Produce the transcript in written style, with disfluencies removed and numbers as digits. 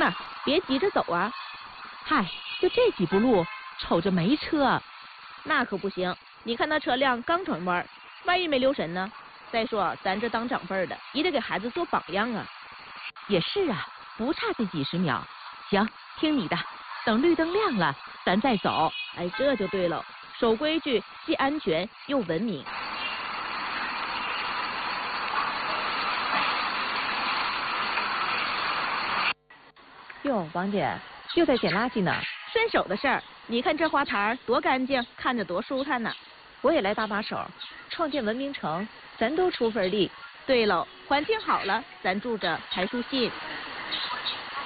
了，别急着走啊。 嗨，就这几步路，瞅着没车。 那可不行，你看那车辆刚转弯，万一没留神呢？再说咱这当长辈的，也得给孩子做榜样啊。 也是啊，不差这几十秒。行，听你的，等绿灯亮了，咱再走。 哎，这就对了，守规矩，既安全又文明。 哟，王姐又在捡垃圾呢。 顺手的事儿，你看这花坛多干净，看着多舒坦呐。 我也来搭把手，创建文明城，咱都出份力。 对喽，环境好了，咱住着才舒心。